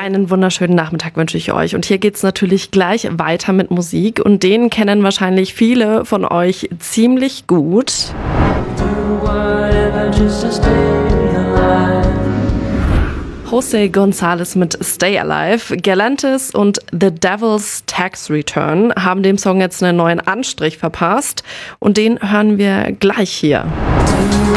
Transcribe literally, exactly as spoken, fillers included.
Einen wunderschönen Nachmittag wünsche ich euch. Und hier geht's natürlich gleich weiter mit Musik. Und den kennen wahrscheinlich viele von euch ziemlich gut. José González mit Stay Alive. Galantis und The Devil's Tax Return haben dem Song jetzt einen neuen Anstrich verpasst. Und den hören wir gleich hier.